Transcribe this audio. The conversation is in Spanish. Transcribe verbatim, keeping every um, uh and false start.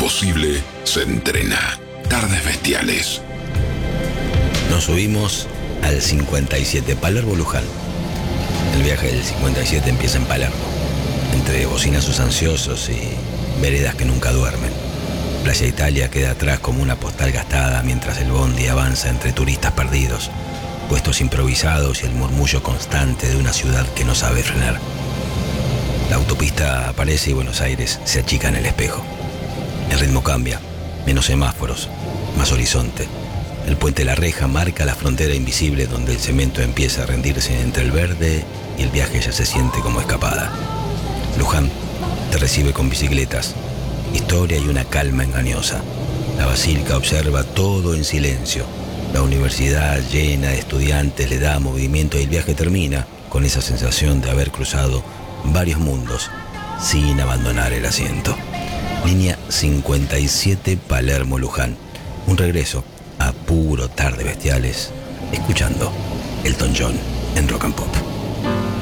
imposible se entrena. Tardes Bestiales. Nos subimos al cincuenta y siete, Palermo-Luján. El viaje del cincuenta y siete empieza en Palermo, entre bocinazos ansiosos y veredas que nunca duermen. Playa Italia queda atrás como una postal gastada mientras el bondi avanza entre turistas perdidos, puestos improvisados y el murmullo constante de una ciudad que no sabe frenar. La autopista aparece y Buenos Aires se achica en el espejo. El ritmo cambia, menos semáforos, más horizonte. El puente de la Reja marca la frontera invisible donde el cemento empieza a rendirse entre el verde y el viaje ya se siente como escapada. Luján te recibe con bicicletas, historia y una calma engañosa. La basílica observa todo en silencio. La universidad llena de estudiantes le da movimiento y el viaje termina con esa sensación de haber cruzado varios mundos sin abandonar el asiento. Línea cincuenta y siete, Palermo-Luján. Un regreso a puro Tardes Bestiales, escuchando Elton John en Rock and Pop.